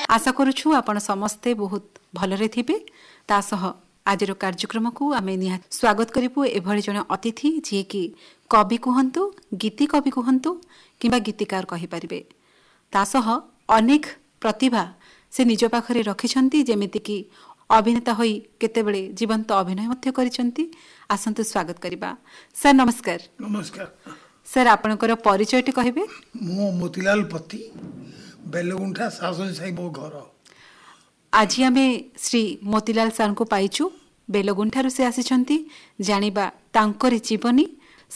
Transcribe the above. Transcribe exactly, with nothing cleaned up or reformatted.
आशा करुछु आपण समस्ते बहुत भलरे थिबे। तासह आजिर कार्यक्रम को आमे निहात स्वागत करिबु एभଳି जने अतिथि जे कि कवि कहंतु, गीति कवि कहंतु किबा गीतिकार कहि परिबे। तासह अनेक प्रतिभा से निज पाखरे रखिछंती, जेमिति कि अभिनेता होई केतेबेले जीवंत अभिनय मध्य करिछंती। आसंतु स्वागत करिबा। सर नमस्कार। नमस्कार सर, आपनकर परिचयटी कहिबे? मो मोतीलाल पति, बेलगुंठा शासन साई मो घर। आज आमे श्री मोतीलाल सर को पाइछु। बेलगुंठारु से आसीछंती। जानिबा तांकरी जीवनी